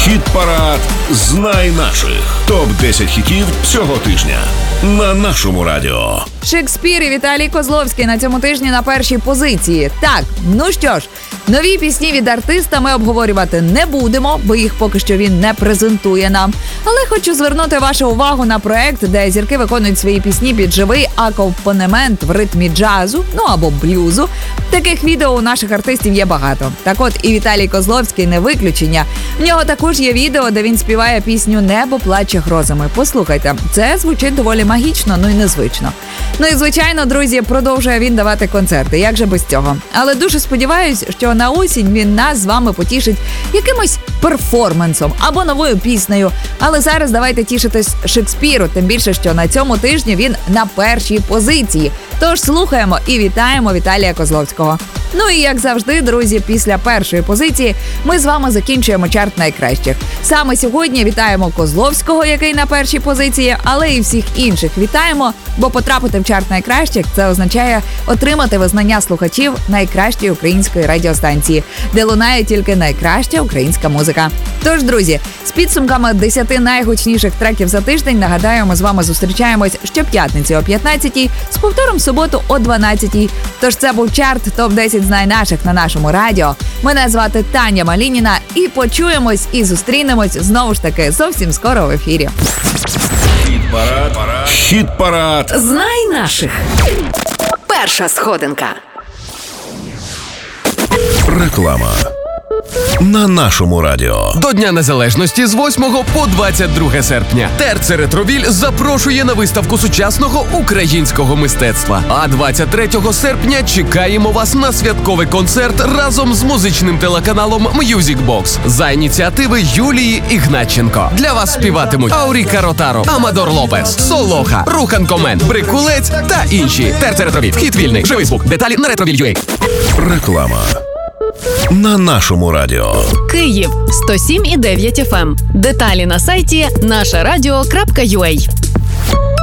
Хіт-парад «Знай наших». Топ-10 хітів цього тижня на нашому радіо. Шекспір і Віталій Козловський на цьому тижні на першій позиції. Так, ну що ж, нові пісні від артиста ми обговорювати не будемо, бо їх поки що він не презентує нам. Але хочу звернути вашу увагу на проект, де зірки виконують свої пісні під живий акомпанемент в ритмі джазу, ну або блюзу. Таких відео у наших артистів є багато. Так от і Віталій Козловський не виключення. В нього також є відео, де він співає пісню «Небо плаче грозами». Послухайте, це звучить доволі магічно, ну і незвично. Ну і звичайно, друзі, продовжує він давати концерти, як же без цього. Але дуже сподіваюсь, що на осінь він нас з вами потішить якимось перформансом або новою піснею. Але зараз давайте тішитись Шекспіру, тим більше, що на цьому тижні він на першій позиції. Тож слухаємо і вітаємо Віталія Козловського. Ну і як завжди, друзі, після першої позиції ми з вами закінчуємо чарт найкращих. Саме сьогодні вітаємо Козловського, який на першій позиції, але і всіх інших вітаємо, бо потрапити в чарт найкращих – це означає отримати визнання слухачів найкращої української радіостанції, де лунає тільки найкраща українська музика. Тож, друзі, з підсумками 10 найгучніших треків за тиждень, нагадаю, ми з вами зустрічаємось щоп'ятниці о 15-й, з повтором в суботу о 12-й. Тож це був чарт ТОП-10 «Знай наших» на нашому радіо. Мене звати Таня Малініна і почуємось і зустрінемось знову ж таки зовсім скоро в ефірі. Хіт-парад. Знай наших. Перша сходинка. Реклама. На нашому радіо. До Дня Незалежності з 8 по 22 серпня Терце Ретровіль запрошує на виставку сучасного українського мистецтва. А 23 серпня чекаємо вас на святковий концерт разом з музичним телеканалом Music Box за ініціативи Юлії Ігнатченко. Для вас співатимуть Ауріка Ротаро, Амадор Лопес, Солоха, Рухан Комен, Брикулець та інші. Терце Ретровіль. Вхід вільний. Живий звук. Деталі на Ретровіль.ua. Реклама. На нашому радіо. Київ 107,9 FM. Деталі на сайті нашарадіо.ua.